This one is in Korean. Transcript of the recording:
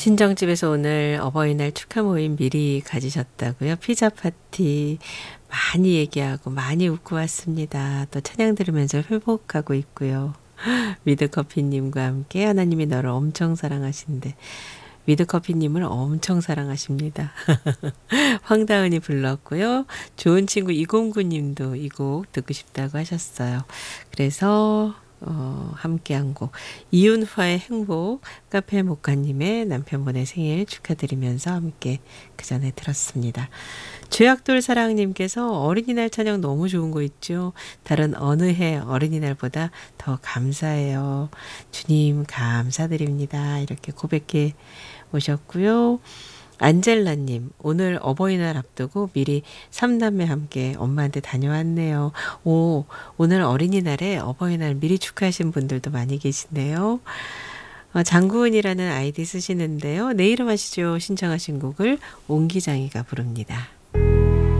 친정집에서 오늘 어버이날 축하 모임 미리 가지셨다고요? 피자 파티 많이 얘기하고 많이 웃고 왔습니다. 또 찬양 들으면서 회복하고 있고요. 위드커피님과 함께 하나님이 너를 엄청 사랑하신대. 위드커피님을 엄청 사랑하십니다. 황다은이 불렀고요. 좋은 친구 이공구님도 이 곡 듣고 싶다고 하셨어요. 그래서 함께한 곡 이윤화의 행복 카페 목가님의 남편분의 생일 축하드리면서 함께 그 전에 들었습니다. 죄악돌 사랑님께서 어린이날 찬양 너무 좋은 거 있죠. 다른 어느 해 어린이날보다 더 감사해요. 주님 감사드립니다. 이렇게 고백해 오셨고요. 안젤라님, 오늘 어버이날 앞두고 미리 삼남매 함께 엄마한테 다녀왔네요. 오늘 어린이날에 어버이날 미리 축하하신 분들도 많이 계신데요. 장구은이라는 아이디 쓰시는데요. 내 이름 아시죠? 신청하신 곡을 옹기장이가 부릅니다.